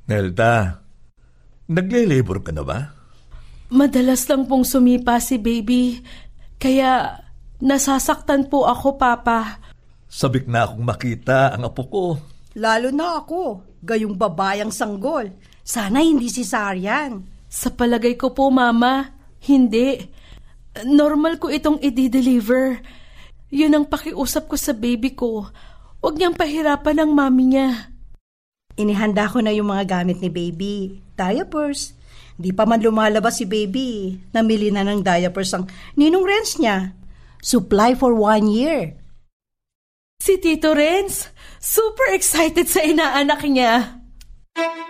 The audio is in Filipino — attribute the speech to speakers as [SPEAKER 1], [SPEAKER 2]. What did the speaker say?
[SPEAKER 1] Nelda, nagle-labor ka na ba?
[SPEAKER 2] Madalas lang pong sumipa si baby, kaya nasasaktan po ako, Papa.
[SPEAKER 1] Sabik na akong makita ang apo ko.
[SPEAKER 3] Lalo na ako, gayong babayang sanggol. Sana hindi cesarean.
[SPEAKER 2] Sa palagay ko po, Mama, hindi. Normal ko itong i-deliver. Yun ang pakiusap ko sa baby ko. Huwag niyang pahirapan ang mami niya.
[SPEAKER 3] Inihanda ko na yung mga gamit ni baby. Diapers. Di pa man lumalabas si baby. Namili na ng diapers ang ninong Renz niya. Supply for 1 year.
[SPEAKER 2] Si Tito Renz, super excited sa inaanak niya.